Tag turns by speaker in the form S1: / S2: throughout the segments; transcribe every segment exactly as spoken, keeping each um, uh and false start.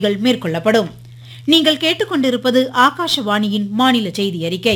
S1: மேற்கொள்ளப்படும். நீங்கள் கேட்டுக்கொண்டிருப்பது ஆகாஷவாணியின் மாநில செய்தி அறிக்கை.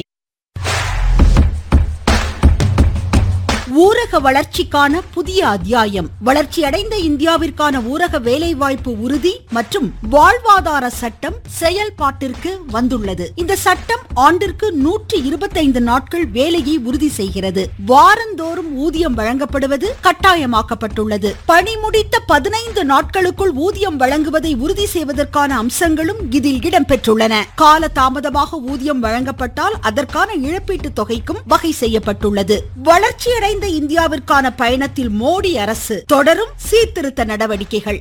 S2: ஊரக வளர்ச்சிக்கான புதிய அத்தியாயம். வளர்ச்சியடைந்த இந்தியாவிற்கான ஊரக வேலைவாய்ப்பு உறுதி மற்றும் வாழ்வாதார சட்டம் செயல்பாட்டிற்கு வந்துள்ளது. இந்த சட்டம் ஆண்டிற்கு நூற்றி இருபத்தைந்து நாட்கள் வேலையை உறுதி செய்கிறது. வாரந்தோறும் ஊதியம் வழங்கப்படுவது கட்டாயமாக்கப்பட்டுள்ளது. பணி முடித்த பதினைந்து நாட்களுக்குள் ஊதியம் வழங்குவதை உறுதி செய்வதற்கான அம்சங்களும் இதில் இடம்பெற்றுள்ளன. கால தாமதமாக ஊதியம் வழங்கப்பட்டால் அதற்கான இழப்பீட்டு தொகைக்கும் வகை செய்யப்பட்டுள்ளது. வளர்ச்சியடைந்த இந்தியாவிற்கான பயணத்தில் மோடி அரசு தொடரும் சீர்திருத்த நடவடிக்கைகள்.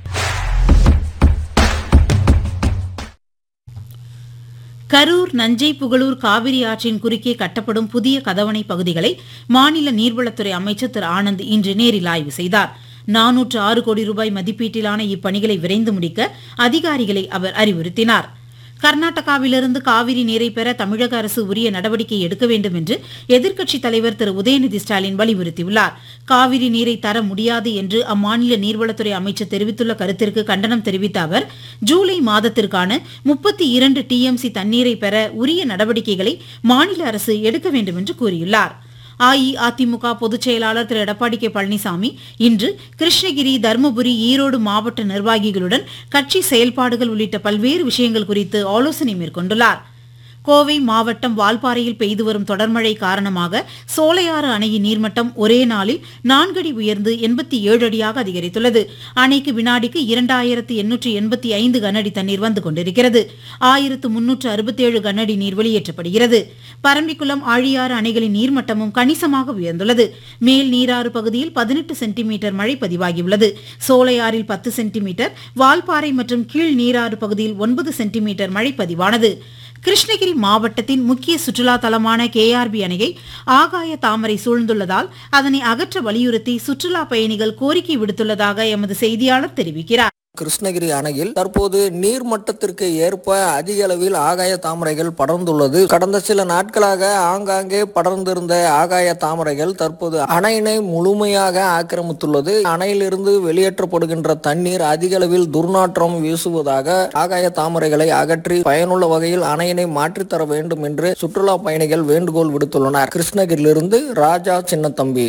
S1: கரூர், நஞ்சை புகழூர் காவிரி ஆற்றின் குறுக்கே கட்டப்படும் புதிய கதவணை பகுதிகளை மாநில நீர்வளத்துறை அமைச்சர் திரு ஆனந்த் இன்று நேரில் ஆய்வு செய்தார். நானூற்று ஆறு கோடி ரூபாய் மதிப்பீட்டிலான இப்பணிகளை விரைந்து முடிக்க அதிகாரிகளை அவர் அறிவுறுத்தினார். கர்நாடகாவிலிருந்து காவிரி நீரை பெற தமிழக அரசு உரிய நடவடிக்கை எடுக்க வேண்டும் என்று எதிர்க்கட்சித் தலைவர் திரு உதயநிதி ஸ்டாலின் வலியுறுத்தியுள்ளார். காவிரி நீரை தர முடியாது என்று அம்மாநில நீர்வளத்துறை அமைச்சர் தெரிவித்துள்ள கருத்திற்கு கண்டனம் தெரிவித்த அவர், ஜூலை மாதத்திற்கான முப்பத்தி இரண்டு டிஎம்சி தண்ணீரை பெற உரிய நடவடிக்கைகளை மாநில அரசு எடுக்க வேண்டும் என்று கூறியுள்ளார். அஇஅதிமுக பொதுச் செயலாளர் திரு எடப்பாடி கே பழனிசாமி இன்று கிருஷ்ணகிரி, தருமபுரி, ஈரோடு மாவட்ட நிர்வாகிகளுடன் கட்சி செயல்பாடுகள் உள்ளிட்ட பல்வேறு விஷயங்கள் குறித்து ஆலோசனை மேற்கொண்டுள்ளார். கோவை மாவட்டம் வால்பாறையில் பெய்து வரும் தொடர்மழை காரணமாக சோலையாறு அணையின் நீர்மட்டம் ஒரே நாளில் நான்கடி உயர்ந்து எண்பத்தி ஏழு அடியாக அதிகரித்துள்ளது. அணைக்கு வினாடிக்கு இரண்டாயிரத்து எண்ணூற்று எண்பத்தி ஐந்து கனஅடி தண்ணீர் வந்து கொண்டிருக்கிறது. ஆயிரத்து முன்னூற்று அறுபத்தி ஏழு கனஅடி நீர் வெளியேற்றப்படுகிறது. பரம்பிக்குளம், ஆழியாறு அணைகளின் நீர்மட்டமும் கணிசமாக உயர்ந்துள்ளது. மேல் நீராறு பகுதியில் பதினெட்டு சென்டிமீட்டர் மழை பதிவாகியுள்ளது. சோலையாறில் பத்து சென்டிமீட்டர், வால்பாறை மற்றும் கீழ் நீராறு பகுதியில் ஒன்பது சென்டிமீட்டர் மழை பதிவானது. கிருஷ்ணகிரி மாவட்டத்தின் முக்கிய சுற்றுலா தலமான கேஆர்பி அணையை ஆகாய தாமரை சூழ்ந்துள்ளதால் அதனை அகற்ற வலியுறுத்தி சுற்றுலா பயணிகள் கோரிக்கை விடுத்துள்ளதாக எமது செய்தியாளர் தெரிவிக்கிறார்.
S3: கிருஷ்ணகிரி அணையில் தற்போது நீர் மட்டத்திற்கு ஏற்ப அதிக அளவில் ஆகாய தாமரைகள் படர்ந்துள்ளது. கடந்த சில நாட்களாக ஆங்காங்கே படர்ந்திருந்த ஆகாய தாமரைகள் தற்போது அணையினை முழுமையாக ஆக்கிரமித்துள்ளது. அணையிலிருந்து வெளியேற்றப்படுகின்ற தண்ணீர் அதிக அளவில் துர்நாற்றம் வீசுவதாக ஆகாய தாமரைகளை அகற்றி பயனுள்ள வகையில் அணையினை மாற்றித்தர வேண்டும் என்று சுற்றுலா பயணிகள் வேண்டுகோள் விடுத்துள்ளனர். கிருஷ்ணகிரியிலிருந்து ராஜா சின்னத்தம்பி.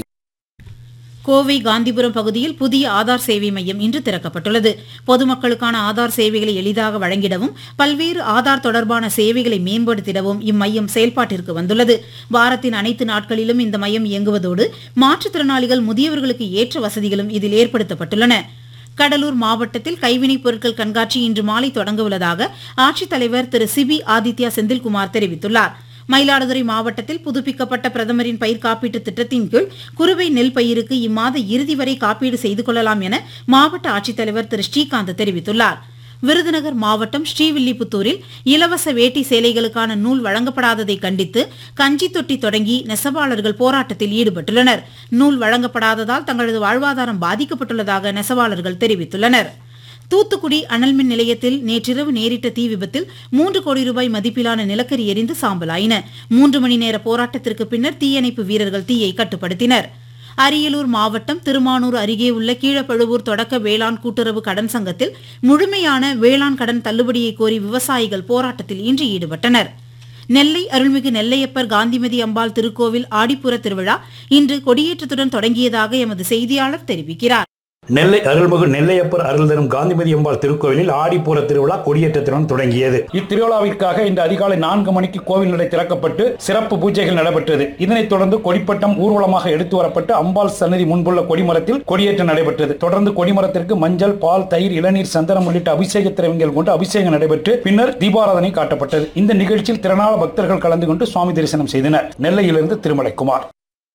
S1: கோவை காந்திபுரம் பகுதியில் புதிய ஆதார் சேவை மையம் இன்று திறக்கப்பட்டுள்ளது. பொதுமக்களுக்கான ஆதார் சேவைகளை எளிதாக வழங்கிடவும் பல்வேறு ஆதார் தொடர்பான சேவைகளை மேம்படுத்திடவும் இம்மையம் செயல்பாட்டிற்கு வந்துள்ளது. வாரத்தின் அனைத்து நாட்களிலும் இந்த மையம் இயங்குவதோடு மாற்றுத்திறனாளிகள், முதியவர்களுக்கு ஏற்ற வசதிகளும் இதில் ஏற்படுத்தப்பட்டுள்ளன. கடலூர் மாவட்டத்தில் கைவினைப் பொருட்கள் கண்காட்சி இன்று மாலை தொடங்க உள்ளதாக ஆட்சித்தலைவர் திரு சிபி ஆதித்யா செந்தில்குமார் தெரிவித்துள்ளார். மயிலாடுதுறை மாவட்டத்தில் புதுப்பிக்கப்பட்ட பிரதமரின் பயிர் காப்பீட்டு திட்டத்தின் கீழ் குறுவை நெல் பயிருக்கு இம்மாத இறுதி வரை காப்பீடு செய்து கொள்ளலாம் என மாவட்ட ஆட்சித்தலைவர் திரு ஸ்ரீகாந்த் தெரிவித்துள்ளார். விருதுநகர் மாவட்டம் ஸ்ரீவில்லிபுத்தூரில் இலவச வேட்டி சேலைகளுக்கான நூல் வழங்கப்படாததை கண்டித்து கஞ்சி தொட்டி தொடங்கி நெசவாளர்கள் போராட்டத்தில் ஈடுபட்டுள்ளனர். நூல் வழங்கப்படாததால் தங்களது வாழ்வாதாரம் பாதிக்கப்பட்டுள்ளதாக நெசவாளர்கள் தெரிவித்துள்ளனர். தூத்துக்குடி அனல்மின் நிலையத்தில் நேற்றிரவு நேரிட்ட தீ விபத்தில் மூன்று கோடி ரூபாய் மதிப்பிலான நிலக்கரி எரிந்து சாம்பலாயின. மூன்று மணி நேர போராட்டத்திற்கு பின்னர் தீயணைப்பு வீரர்கள் தீயை கட்டுப்படுத்தினர். அரியலூர் மாவட்டம் திருமானூர் அருகே உள்ள கீழப்பழுவூர் தொடக்க வேளாண் கூட்டுறவு கடன் சங்கத்தில் முழுமையான வேளாண் கடன் தள்ளுபடியை கோரி விவசாயிகள் போராட்டத்தில் இன்று ஈடுபட்டனர். நெல்லை அருள்மிகு நெல்லையப்பர் காந்திமதி அம்பாள் திருக்கோவில் ஆடிப்புற திருவிழா இன்று கொடியேற்றத்துடன் தொடங்கியதாக எமது செய்தியாளர் தெரிவிக்கிறார்.
S4: நெல்லை அருள்மிகு நெல்லையப்பர் அருள் தரும் காந்திமதி அம்பாள் திருக்கோவிலில் ஆடிப்பூர திருவிழா கொடியேற்றத்துடன் தொடங்கியது. இத்திருவிழாவிற்காக இன்று அதிகாலை நான்கு மணிக்கு கோவில் நடை திறக்கப்பட்டு சிறப்பு பூஜைகள் நடைபெற்றது. இதனைத் தொடர்ந்து கொடிப்பட்டம் ஊர்வலமாக எடுத்து வரப்பட்டு அம்பாள் சன்னதி முன்புள்ள கொடிமரத்தில் கொடியேற்றம் நடைபெற்றது. தொடர்ந்து கொடிமரத்திற்கு மஞ்சள், பால், தயிர், இளநீர், சந்தனம் உள்ளிட்ட அபிஷேக திரவியங்கள் கொண்டு அபிஷேகம் நடைபெற்று பின்னர் தீபாராதனை காட்டப்பட்டது. இந்த நிகழ்ச்சியில் திரளான பக்தர்கள் கலந்து கொண்டு சுவாமி தரிசனம் செய்தனர். நெல்லையிலிருந்து திருமலைக்குமார்.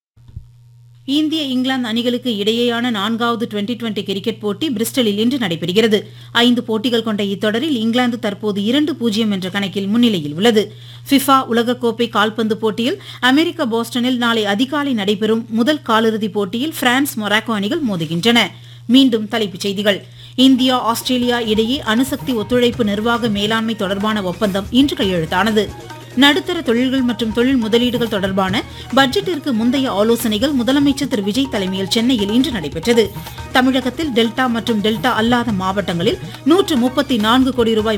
S1: இந்திய, இங்கிலாந்து அணிகளுக்கு இடையேயான நான்காவது டுவெண்டி டுவெண்டி கிரிக்கெட் போட்டி பிரிஸ்டலில் இன்று நடைபெறுகிறது. ஐந்து போட்டிகள் கொண்ட இத்தொடரில் இங்கிலாந்து தற்போது இரண்டு பூஜ்ஜியம் என்ற கணக்கில் முன்னிலையில் உள்ளது. ஃபிஃபா உலகக்கோப்பை கால்பந்து போட்டியில் அமெரிக்க போஸ்டனில் நாளை அதிகாலை நடைபெறும் முதல் காலிறுதிப் போட்டியில் பிரான்ஸ், மொராக்கோ அணிகள் மோதுகின்றன. மீண்டும் தலைப்புச் செய்திகள். இந்தியா, ஆஸ்திரேலியா இடையே அணுசக்தி ஒத்துழைப்பு நிர்வாக மேலாண்மை தொடர்பான ஒப்பந்தம் இன்று கையெழுத்தானது. நடுத்தர தொழில்கள் மற்றும் தொழில் முதலீடுகள் தொடர்பான பட்ஜெட்டிற்கு முந்தைய ஆலோசனைகள் முதலமைச்சர் திரு விஜய் தலைமையில் சென்னையில் இன்று நடைபெற்றது. தமிழகத்தில் டெல்டா மற்றும் டெல்டா அல்லாத மாவட்டங்களில் நூற்று முப்பத்தி நான்கு கோடி ரூபாய்